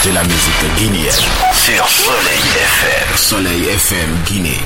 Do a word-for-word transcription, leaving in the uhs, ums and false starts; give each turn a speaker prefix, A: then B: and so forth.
A: de la musique guinéenne sur Soleil F M. Soleil F M Guinée.